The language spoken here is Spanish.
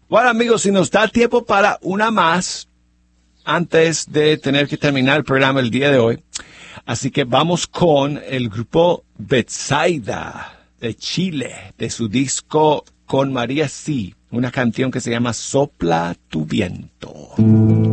Bueno, amigos, si nos da tiempo para una más, antes de tener que terminar el programa el día de hoy. Así que vamos con el grupo Betsaida de Chile, de su disco Con María Sí, una canción que se llama Sopla tu viento.